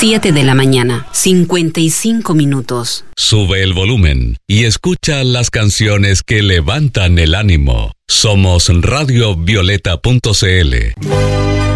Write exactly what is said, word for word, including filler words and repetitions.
siete de la mañana, cincuenta y cinco minutos. Sube el volumen y escucha las canciones que levantan el ánimo. Somos radio violeta punto c l.